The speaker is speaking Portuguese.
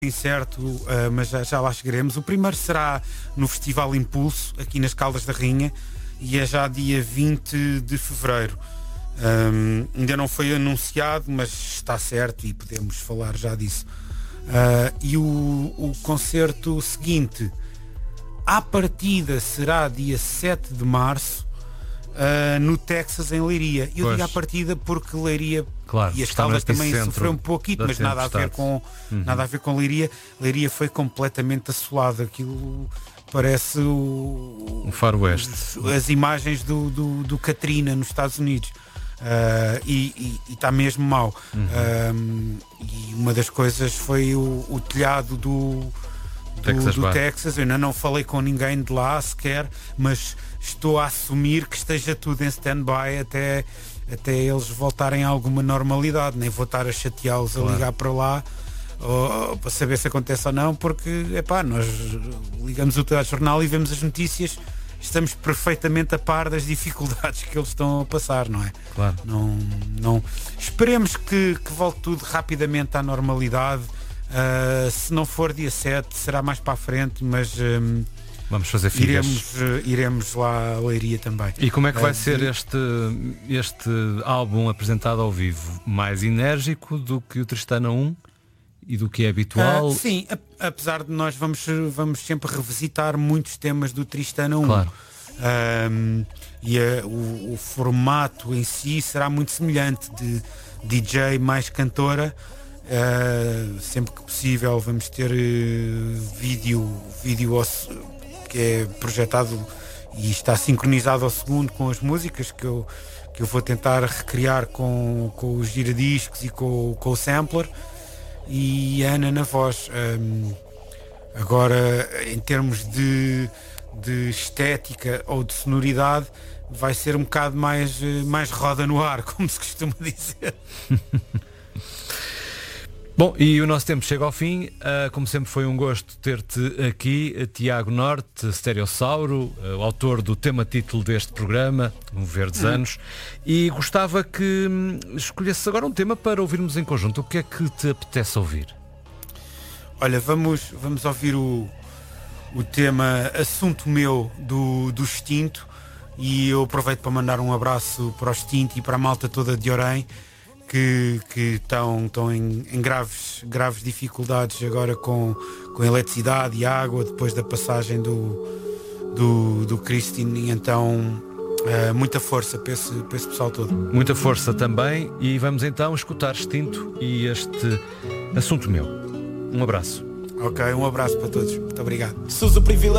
incerto, mas já lá chegaremos. O primeiro será no Festival Impulso, aqui nas Caldas da Rainha, e é já dia 20 de fevereiro. Ainda não foi anunciado, mas está certo e podemos falar já disso. E o concerto seguinte, à partida, será dia 7 de março, no Texas, em Leiria. Eu digo à partida porque Leiria, claro, e as Caldas também sofreu um pouquinho, mas nada a ver com Leiria. Leiria foi completamente assolado. Aquilo parece um faroeste. As imagens do Katrina nos Estados Unidos. E está mesmo mau. E uma das coisas foi o telhado do Texas. Eu ainda não falei com ninguém de lá sequer, mas estou a assumir que esteja tudo em stand-by até eles voltarem a alguma normalidade. Nem vou estar a chateá-los, a ligar para lá para saber se acontece ou não, porque nós ligamos o telejornal e vemos as notícias. Estamos perfeitamente a par das dificuldades que eles estão a passar, não é? Claro. Não. Esperemos que volte tudo rapidamente à normalidade. Se não for dia 7, será mais para a frente, mas vamos fazer figas. Iremos lá a Leiria também. E como é que vai ser este álbum apresentado ao vivo? Mais enérgico do que o Tristana 1? E do que é habitual? Sim, apesar de nós vamos sempre revisitar muitos temas do Tristana 1. Claro. O formato em si será muito semelhante, de DJ mais cantora. Sempre que possível vamos ter vídeo que é projetado e está sincronizado ao segundo com as músicas que eu vou tentar recriar com os giradiscos e com o sampler. E a Ana na voz. Agora, em termos de estética ou de sonoridade, vai ser um bocado mais roda no ar, como se costuma dizer. Bom, e o nosso tempo chega ao fim. Como sempre, foi um gosto ter-te aqui, Tiago Norte, Stereossauro, o autor do tema-título deste programa, Verdes Anos, e gostava que escolhesses agora um tema para ouvirmos em conjunto. O que é que te apetece ouvir? Olha, vamos ouvir o tema Assunto Meu do Extinto, e eu aproveito para mandar um abraço para o Extinto e para a malta toda de Orem, que estão em graves dificuldades agora com eletricidade e água depois da passagem do Christine. Então muita força para esse pessoal todo. Muita força também, e vamos então escutar Extinto e este Assunto Meu. Um abraço. Ok, um abraço para todos. Muito obrigado.